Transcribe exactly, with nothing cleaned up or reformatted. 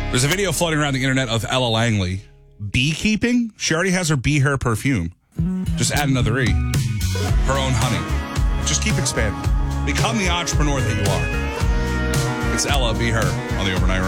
There's a video floating around the internet of Ella Langley beekeeping. She already has her bee hair perfume. Just add another E. Her own honey. Just keep expanding. Become the entrepreneur that you are. It's Ella, Be Her on the Overnight Rush.